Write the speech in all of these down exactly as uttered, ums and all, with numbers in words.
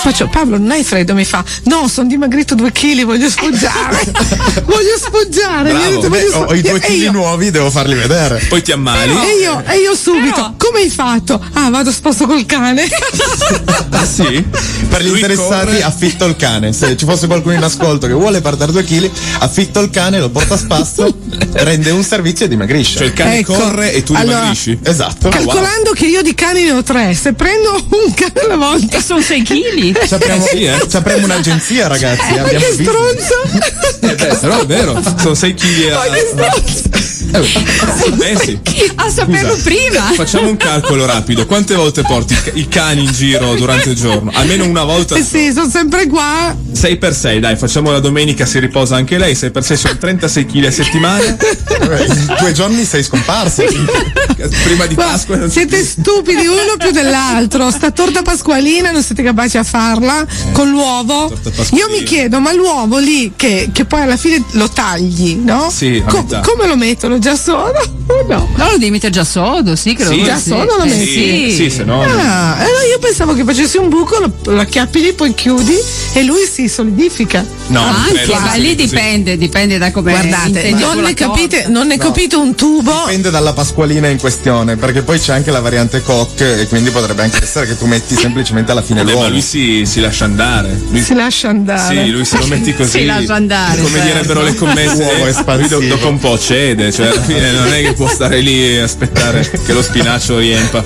Faccio: Paolo, non hai freddo? Mi fa: no, sono dimagrito due chili, voglio sfoggiare. voglio sfoggiare. Mi ha detto, Beh, voglio ho, ho i due chili nuovi, devo farli vedere. Poi ti ammali. E io, e io subito, Però... come hai fatto? Ah, vado a spasso col cane. Ah sì? Per gli Lui interessati corre. affitto il cane. Se ci fosse qualcuno in ascolto che vuole perdere due chili, affitto il cane, lo porta a spasso, rende un servizio e dimagrisce. Cioè il cane Ecco. corre e tu Allora, dimagrisci. Esatto. Calcolando che io di cani ne ho tre, se prendo un cane alla volta. E sono sei chili. Ci apriamo, Sì, eh. ci apriamo un'agenzia, ragazzi. Ma abbiamo che visto. stronzo! Eh beh, però è vero, sono sei chili a. Ma che stronzo! Eh sì. A saperlo Scusa, prima. Facciamo un calcolo rapido. Quante volte porti i ca- i cani in giro durante il giorno? Almeno una volta. Eh sì, sono sempre qua. sei per sei, dai, facciamo la domenica, si riposa anche lei. sei per sei sono trentasei chili a settimana. Eh, in due giorni sei scomparso. Prima di Ma Pasqua. non- siete stupidi uno più dell'altro. Sta torta pasqualina non siete capaci a farla con l'uovo. Torta pasqualina. Io mi chiedo, ma l'uovo lì che, che poi alla fine lo tagli, no? Sì, a Co- metà. come lo mettono? Già sodo? O no? No, lo devi mettere già sodo, sì, credo. Sì, che già sì. sodo lo Eh, metti? Sì, sì, se no. Ah, allora io pensavo che facessi un buco, lo, lo acchiappi lì, poi chiudi e lui si solidifica. No, non Anche, credo ma sia lì così. dipende, dipende da come Guardate, intendi non tu la ne capite, torta. non ne capite un tubo. Dipende dalla pasqualina in questione, perché poi c'è anche la variante cock e quindi potrebbe anche essere che tu metti semplicemente alla fine Eh, l'uovo. ma lui si, si lascia andare. Lui, Si lascia andare. sì, lui se lo metti così. Si lascia andare, Come certo. direbbero le commesse. L'uovo lui espansivo. do- dopo un po' cede. Cioè, alla fine non è che può stare lì e aspettare che lo spinaccio riempa.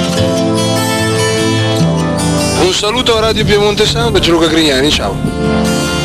Un saluto a Radio Piemonte Sound da Gianluca Grignani, ciao.